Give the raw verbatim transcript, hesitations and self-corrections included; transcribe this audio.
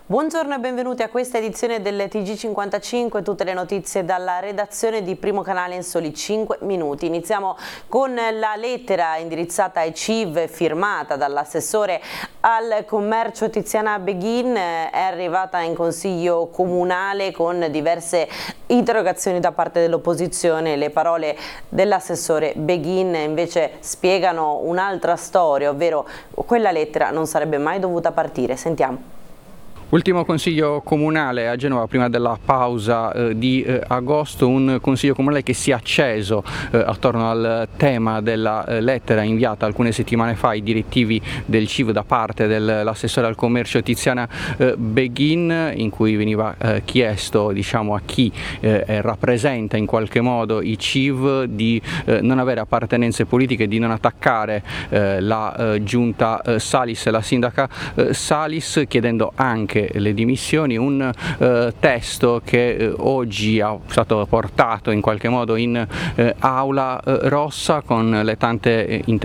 Buongiorno e benvenuti a questa edizione del T G cinquantacinque, tutte le notizie dalla redazione di Primo Canale in soli cinque minuti. Iniziamo con la lettera indirizzata ai C I V firmata dall'assessore al commercio Tiziana Beghin, è arrivata in consiglio comunale con diverse interrogazioni da parte dell'opposizione. Le parole dell'assessore Beghin invece spiegano un'altra storia, ovvero quella lettera non sarebbe mai dovuta partire. Sentiamo. Ultimo consiglio comunale a Genova prima della pausa eh, di eh, agosto, un consiglio comunale che si è acceso eh, attorno al tema della eh, lettera inviata alcune settimane fa ai direttivi del C I V da parte dell'assessore al commercio Tiziana eh, Beghin, in cui veniva eh, chiesto, diciamo, a chi eh, rappresenta in qualche modo i C I V di eh, non avere appartenenze politiche, di non attaccare eh, la eh, giunta eh, Salis e la sindaca eh, Salis, chiedendo anche le dimissioni. Un eh, testo che eh, oggi è stato portato in qualche modo in eh, aula eh, rossa con le tante eh, interrogazioni